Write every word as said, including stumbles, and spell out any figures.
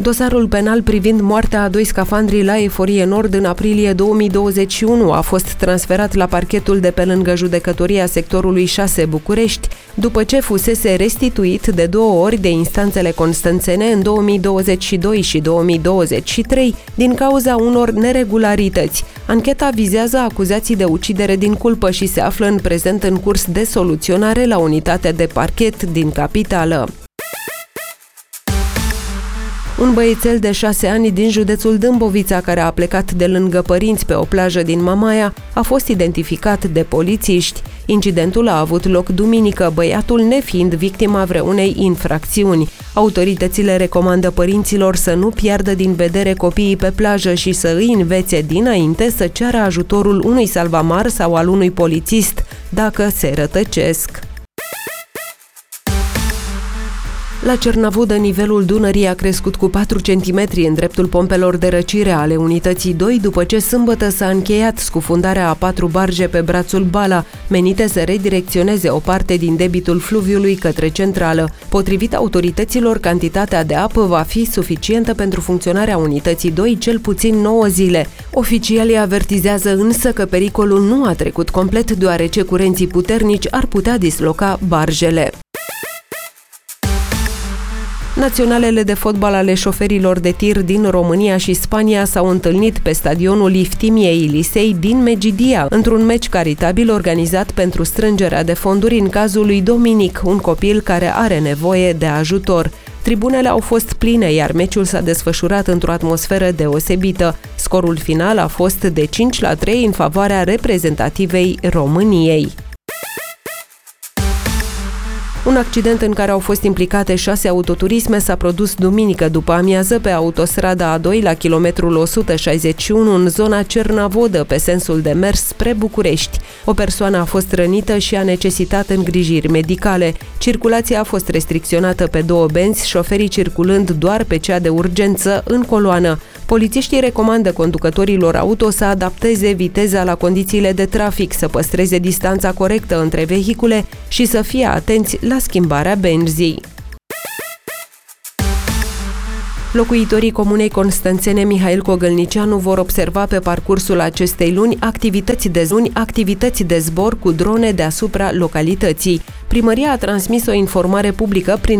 Dosarul penal privind moartea a doi scafandri la Eforie Nord în aprilie două mii douăzeci și unu a fost transferat la parchetul de pe lângă judecătoria sectorului șase București, după ce fusese restituit de două ori de instanțele constanțene în două mii douăzeci și doi și două mii douăzeci și trei din cauza unor neregularități. Ancheta vizează acuzații de ucidere din culpă și se află în prezent în curs de soluționare la unitatea de parchet din capitală. Un băiețel de șase ani din județul Dâmbovița, care a plecat de lângă părinți pe o plajă din Mamaia, a fost identificat de polițiști. Incidentul a avut loc duminică, băiatul nefiind victima vreunei infracțiuni. Autoritățile recomandă părinților să nu piardă din vedere copiii pe plajă și să îi învețe dinainte să ceară ajutorul unui salvamar sau al unui polițist dacă se rătăcesc. La Cernavodă, nivelul Dunării a crescut cu patru centimetri în dreptul pompelor de răcire ale unității doi, după ce sâmbătă s-a încheiat scufundarea a patru barge pe brațul Bala, menite să redirecționeze o parte din debitul fluviului către centrală. Potrivit autorităților, cantitatea de apă va fi suficientă pentru funcționarea unității doi cel puțin nouă zile. Oficialii avertizează însă că pericolul nu a trecut complet, deoarece curenții puternici ar putea disloca barjele. Naționalele de fotbal ale șoferilor de tir din România și Spania s-au întâlnit pe stadionul Iftimiei Elisei din Megidia, într-un meci caritabil organizat pentru strângerea de fonduri în cazul lui Dominic, un copil care are nevoie de ajutor. Tribunele au fost pline, iar meciul s-a desfășurat într-o atmosferă deosebită. Scorul final a fost de cinci la trei în favoarea reprezentativei României. Un accident în care au fost implicate șase autoturisme s-a produs duminică după amiază pe autostrada A doi la kilometrul o sută șaizeci și unu în zona Cernavodă, pe sensul de mers spre București. O persoană a fost rănită și a necesitat îngrijiri medicale. Circulația a fost restricționată pe două benzi, șoferii circulând doar pe cea de urgență în coloană. Polițiștii recomandă conducătorilor auto să adapteze viteza la condițiile de trafic, să păstreze distanța corectă între vehicule și să fie atenți la schimbarea benzii. Locuitorii comunei constanțene Mihail Cogălnicianu vor observa pe parcursul acestei luni activități de luni, activități de zbor cu drone deasupra localității. Primăria a transmis o informare publică prin